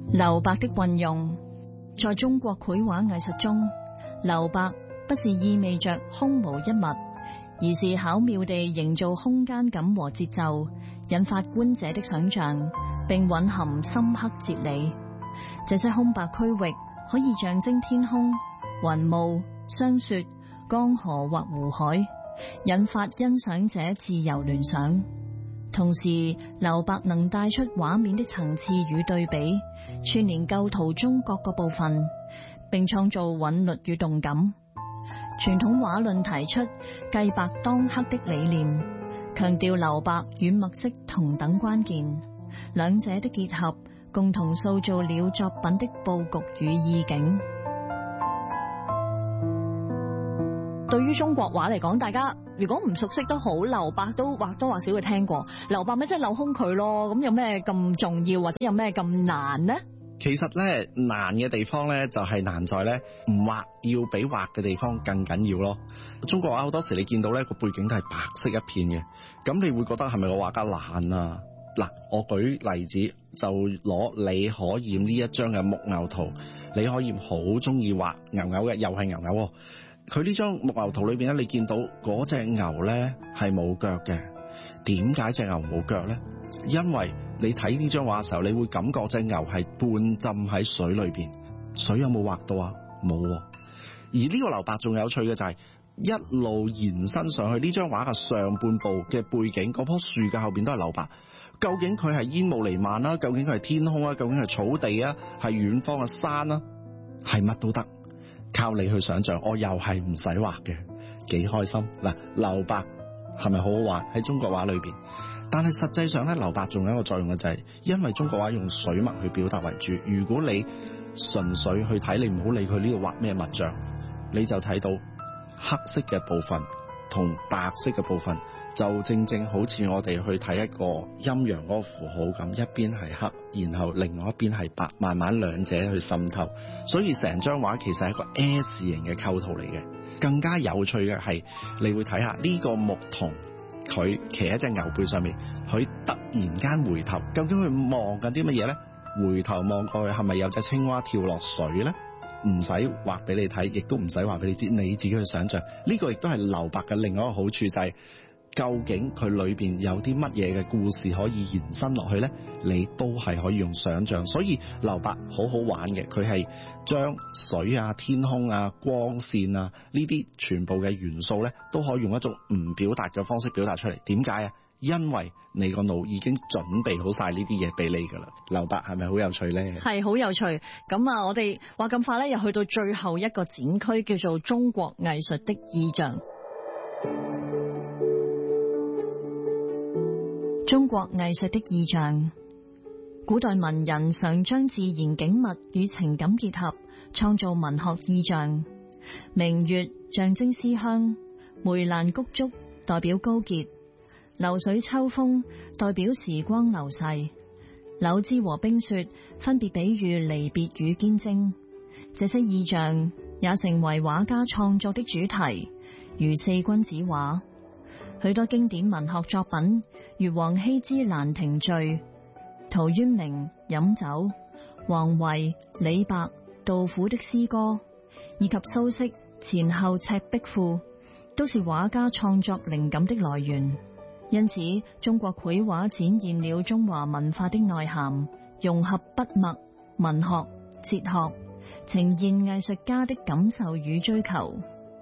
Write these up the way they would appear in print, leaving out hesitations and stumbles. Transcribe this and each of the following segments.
留白的運用，在中國繪畫藝術中，留白不是意味着空無一物，而是巧妙地營造空間感和節奏，引發觀者的想象，並蘊含深刻哲理。這些空白區域可以象徵天空、雲霧、霜雪、江河或湖海，引發欣賞者自由聯想。同時，留白能帶出畫面的層次與對比，串聯構圖中各個部分，並創造韻律與動感。傳統畫論提出繼白當黑的理念，強調留白與墨色同等關鍵，兩者的結合共同塑造了作品的佈局與意境。對於中國畫嚟講，大家如果唔熟悉都好，留白都或多或少會聽過。留白咪即係鏤空佢咯，咁有咩咁重要或者有咩咁難呢？ 其實咧難嘅地方咧就係難在咧唔畫要比畫嘅地方更緊要咯。中國畫好多時你見到咧個背景都係白色一片嘅，咁你會覺得係咪個畫家懶啊？嗱，我舉例子就攞李可染呢一張嘅木牛圖，李可染好中意畫牛牛嘅，又係牛牛。佢呢張木牛圖裏邊咧，你見到嗰隻牛咧係冇腳嘅。點解隻牛冇腳咧？因為你睇呢張畫嘅時候，你會感覺隻牛係半浸喺水裏邊。水有冇畫到啊？冇。而呢個留白仲有趣嘅就係一路延伸上去，呢張畫嘅上半部嘅背景，嗰棵樹嘅後邊都係留白。究竟佢係煙霧彌漫啦？究竟佢係天空啊？究竟係草地啊？係遠方嘅山啊？係乜都得。靠你去想象，我又係唔使畫嘅，幾開心嗱！留白係咪好好玩喺中國畫裏邊？但係實際上咧，留白仲有一個作用嘅就係，因為中國畫用水墨去表達為主。如果你純粹去睇，你唔好理佢呢度畫咩物象，你就睇到黑色嘅部分同白色嘅部分，就正正好似我哋去睇一個陰陽嗰個符號咁，一邊係黑，然後另外一邊係白，慢慢兩者去滲透，所以成張畫其實係一個 S 型嘅構圖嚟嘅。更加有趣嘅係，你會睇下呢個牧童，佢騎喺隻牛背上面，佢突然間回頭，究竟佢望緊啲乜嘢呢？回頭望過去，係咪有隻青蛙跳落水呢？唔使畫俾你睇，亦都唔使話俾你知，你自己去想象。呢個亦都係留白嘅另外一個好處，就係究竟佢裏邊有啲乜嘢嘅故事可以延伸落去呢？你都係可以用想象。所以留白好好玩嘅，佢係將水啊、天空啊、光線啊呢啲全部嘅元素呢，都可以用一種唔表達嘅方式表達出嚟。點解啊？因為你個腦已經準備好晒呢啲嘢俾你噶啦。留白係咪好有趣呢？ 係好有趣。咁啊，我哋話咁快咧，又去到最後一個展區，叫做中國藝術的意象。中國藝術的意象，古代文人常將自然景物與情感結合，創造文學意象。明月象徵思鄉，梅蘭菊竹代表高潔，流水秋風代表時光流逝，柳枝和冰雪分別比喻離別與堅貞。這些意象也成為畫家創作的主題，如四君子畫。許多經典文學作品，如王羲之《蘭亭序》、陶淵明《飲酒》、王維、李白、杜甫的詩歌，以及蘇軾前後赤壁賦，都是畫家創作靈感的來源。因此，中國繪畫展現了中華文化的內涵，融合筆墨、文學、哲學，呈現藝術家的感受與追求。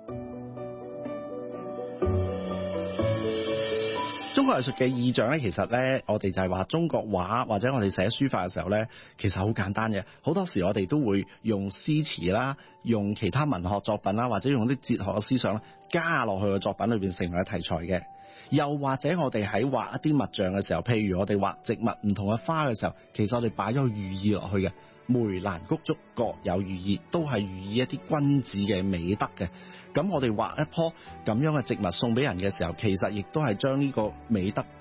中國藝術嘅意象咧，其實咧，我哋就係話中國畫或者我哋寫書法嘅時候咧，其實好簡單嘅。好多時我哋都會用詩詞啦，用其他文學作品啦，或者用啲哲學嘅思想加落去嘅作品裏邊成為題材嘅。又或者我哋喺畫一啲物象嘅時候，譬如我哋畫植物唔同嘅花嘅時候，其實我哋擺咗寓意落去嘅。梅蘭菊竹各有寓意，都係寓意一啲君子嘅美德嘅。咁我哋畫一棵咁樣嘅植物送俾人嘅時候，其實亦都係將呢個美德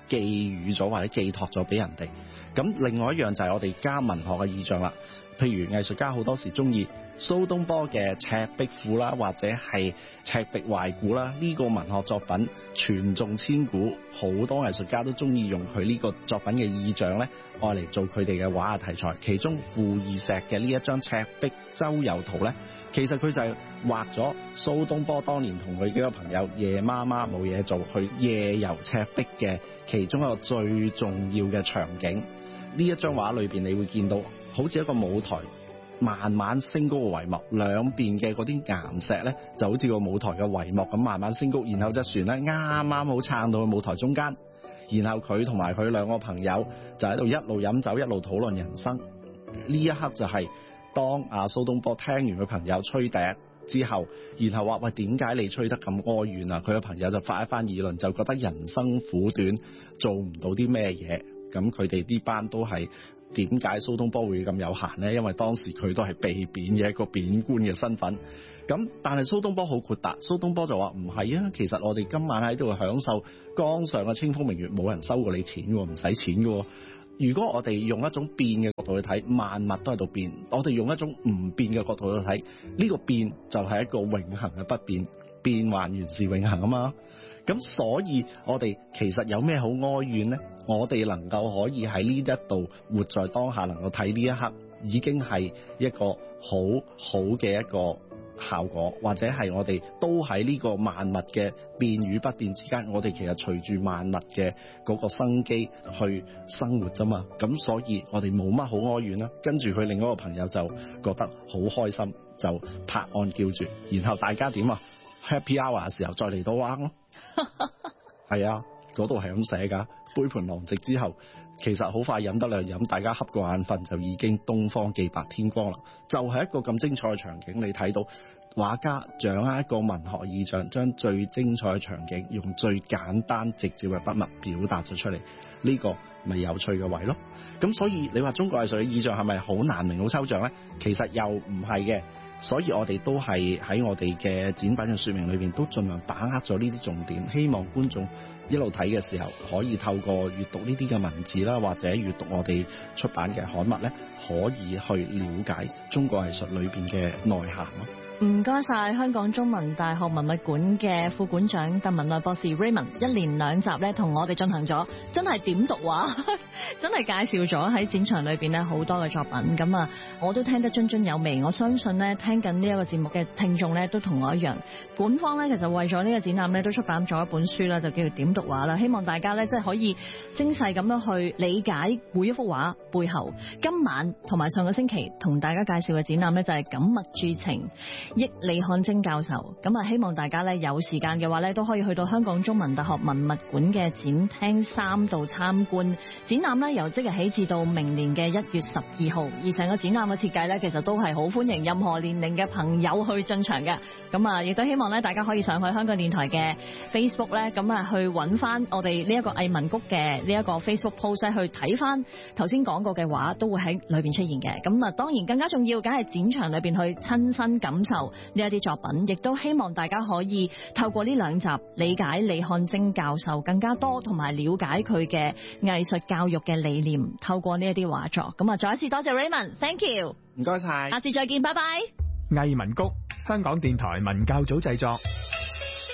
寄語咗或者寄託咗俾人哋。咁另外一樣就係我哋加文學嘅意象啦。譬如藝術家好多時中意蘇東坡嘅赤壁賦啦，或者係赤壁懷古啦，呢個文學作品傳頌千古，好多藝術家都中意用佢呢個作品嘅意象咧，愛嚟做佢哋嘅畫嘅題材。其中傅二石嘅呢一張赤壁周遊圖咧，其實佢就係畫咗蘇東坡當年同佢幾個朋友夜媽媽冇嘢做，去夜遊赤壁嘅其中一個最重要嘅場景。呢一張畫裏邊，你會見到好似一個舞台慢慢升高嘅帷幕，兩邊嘅嗰啲岩石咧就好似個舞台嘅帷幕咁慢慢升高，然後隻船咧啱啱好撐到去舞台中間，然後佢同埋佢兩個朋友就喺度一路飲酒一路討論人生。呢一刻就係當阿蘇東坡聽完佢朋友吹笛之後，然後話喂，點解你吹得咁哀怨啊？佢嘅朋友就發一番議論，就覺得人生苦短，做唔到啲咩嘢。咁佢哋呢班都係點解蘇東坡會咁有閒呢？因為當時佢都係被貶嘅一個貶官嘅身份。咁但係蘇東坡好豁達，蘇東坡就話唔係啊，其實我哋今晚喺度享受江上嘅清風明月，冇人收過你錢喎，唔使錢嘅。如果我哋用一種變嘅角度去睇，萬物都喺度變，我哋用一種唔變嘅角度去睇，呢個變就係一個永恆嘅不變，變幻原是永恆啊嘛。咁所以我哋其實有咩好哀怨呢？我哋能夠可以喺呢一度活在當下，能夠睇呢一刻，已經係一個好好嘅一個效果，或者係我哋都喺呢個萬物嘅變與不變之間，我哋其實隨住萬物嘅嗰個生機去生活啫嘛。咁所以我哋冇乜好哀怨啦。跟住佢另一個朋友就覺得好開心，就拍案叫住，然後大家點啊 Happy Hour 嘅時候再嚟到玩咯。係啊，嗰度係咁寫噶。杯盤狼藉之後，其實好快飲得兩飲，大家瞌個眼瞓就已經東方既白天光啦。就係一個咁精彩嘅場景，你睇到畫家掌握一個文學意象，將最精彩嘅場景用最簡單直接嘅筆墨表達咗出嚟，呢個咪有趣嘅位咯。咁所以你話中國藝術嘅意象係咪好難明好抽象呢？其實又唔係嘅。所以我哋都係喺我哋嘅展品嘅說明裏邊都盡量把握咗呢啲重點，希望觀眾一路睇嘅時候可以透過閱讀呢啲嘅文字啦，或者閱讀我哋出版嘅刊物咧，可以去了解中國藝術裏邊嘅內涵咯。 唔該晒香港中文大學文物館嘅副館長鄧文內博士 Raymond， 一連兩集咧同我哋進行咗真係點讀畫，真係介紹咗喺展場裏邊咧好多嘅作品。咁啊，我都聽得津津有味。我相信咧聽緊呢一個節目嘅聽眾咧都同我一樣。館方咧其實為咗呢個展覽咧都出版咗一本書啦，就叫做點讀畫啦。希望大家咧即係可以精細咁樣去理解每一幅畫背後。今晚同埋上個星期同大家介紹嘅展覽咧就係感物鑄情，憶李漢精教授。咁啊，希望大家咧有時間嘅話咧，都可以去到香港中文大學文物館嘅展廳3度參觀。展覽咧由即日起至到明年嘅1月12號，而成個展覽嘅設計咧，其實都係好歡迎任何年齡嘅朋友去進場嘅。咁啊，亦都希望咧大家可以上去香港電台嘅 Facebook 咧，咁啊去揾翻我哋呢一個藝文谷嘅呢一個 Facebook post 去睇翻頭先講過嘅畫，都會喺裏邊出現嘅。咁啊，當然更加重要，梗係展場裏邊去親身感受呢一啲作品，亦都希望大家可以透過呢2集理解李漢精教授更加多，同埋了解佢嘅藝術教育嘅理念，透過呢一啲畫作。咁啊，再一次多謝 Raymond，Thank you， 唔該晒， 下次再見，拜拜。 藝文谷，香港電台文教組製作。